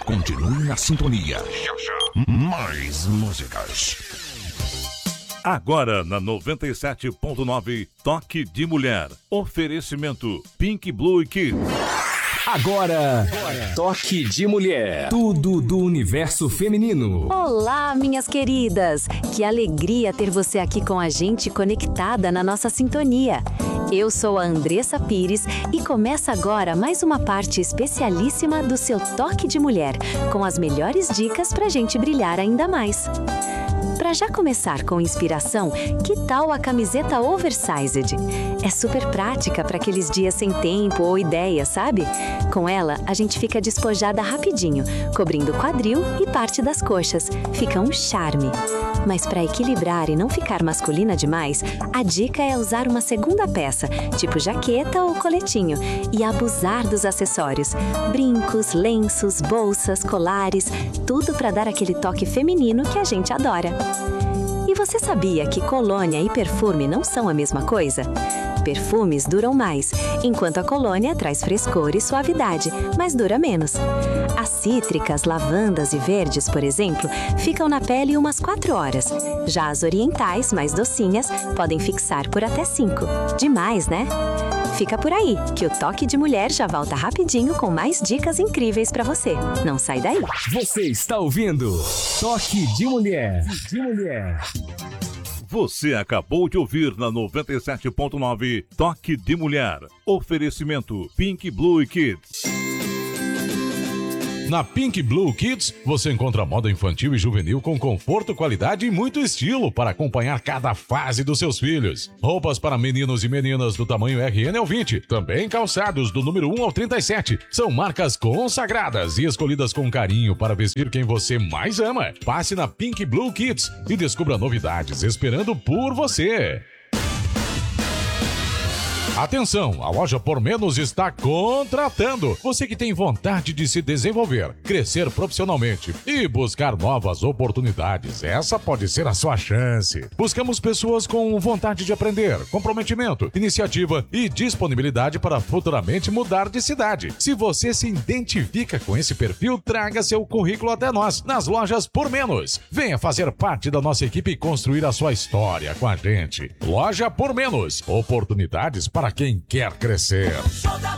Continue na sintonia. Mais músicas. Agora na 97.9, Toque de Mulher. Oferecimento Pink Blue Kids. Agora, Toque de Mulher. Tudo do universo feminino. Olá, minhas queridas! Que alegria ter você aqui com a gente, conectada na nossa sintonia. Eu sou a Andressa Pires e começa agora mais uma parte especialíssima do seu Toque de Mulher, com as melhores dicas pra gente brilhar ainda mais. Para já começar com inspiração, que tal a camiseta oversized? É super prática para aqueles dias sem tempo ou ideia, sabe? Com ela, a gente fica despojada rapidinho, cobrindo o quadril e parte das coxas. Fica um charme. Mas para equilibrar e não ficar masculina demais, a dica é usar uma segunda peça, tipo jaqueta ou coletinho, e abusar dos acessórios. Brincos, lenços, bolsas, colares, tudo para dar aquele toque feminino que a gente adora. E você sabia que colônia e perfume não são a mesma coisa? Perfumes duram mais, enquanto a colônia traz frescor e suavidade, mas dura menos. As cítricas, lavandas e verdes, por exemplo, ficam na pele umas 4 horas. Já as orientais, mais docinhas, podem fixar por até 5. Demais, né? Fica por aí, que o Toque de Mulher já volta rapidinho com mais dicas incríveis pra você. Não sai daí. Você está ouvindo Toque de Mulher. Você acabou de ouvir na 97.9 Toque de Mulher. Oferecimento Pink Blue Kids. Na Pink Blue Kids, você encontra moda infantil e juvenil com conforto, qualidade e muito estilo para acompanhar cada fase dos seus filhos. Roupas para meninos e meninas do tamanho RN ao 20, também calçados do número 1 ao 37. São marcas consagradas e escolhidas com carinho para vestir quem você mais ama. Passe na Pink Blue Kids e descubra novidades esperando por você. Atenção, a loja Por Menos está contratando. Você que tem vontade de se desenvolver, crescer profissionalmente e buscar novas oportunidades. Essa pode ser a sua chance. Buscamos pessoas com vontade de aprender, comprometimento, iniciativa e disponibilidade para futuramente mudar de cidade. Se você se identifica com esse perfil, traga seu currículo até nós, nas lojas Por Menos. Venha fazer parte da nossa equipe e construir a sua história com a gente. Loja Por Menos. Oportunidades para quem quer crescer.